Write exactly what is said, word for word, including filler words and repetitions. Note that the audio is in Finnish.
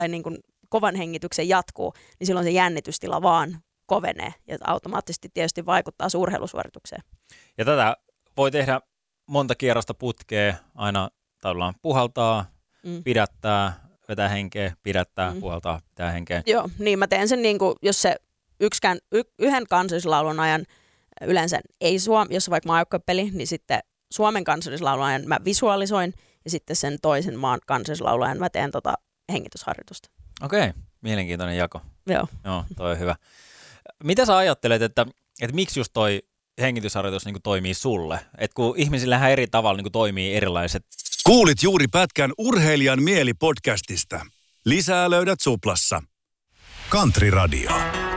tai niin kuin kovan hengityksen jatkuu, niin silloin se jännitystila vaan kovenee ja automaattisesti tietysti vaikuttaa urheilusuoritukseen. Ja tätä voi tehdä monta kierrosta putkea, aina tavallaan puhaltaa, mm. pidättää, vetää henkeä, pidättää, mm. puhaltaa, pitää henkeä. Joo, niin mä teen sen, niin kuin, jos se yksikään, y, yhden kansallislaulun ajan yleensä ei Suom, jos vaikka maajoukkuepeli, niin sitten Suomen kansallislaulun ajan mä visualisoin ja sitten sen toisen maan kansallislaulun ajan mä teen tota hengitysharjoitusta. Okei, mielenkiintoinen jako. Joo. Joo, toi on hyvä. Mitä sä ajattelet, että, että miksi just toi hengitysharjoitus niin kuin toimii sulle? Että kun ihmisillähän eri tavalla niin kuin toimii erilaiset. Kuulit juuri pätkän Urheilijan mieli podcastista. Lisää löydät Suplassa. Country Radio.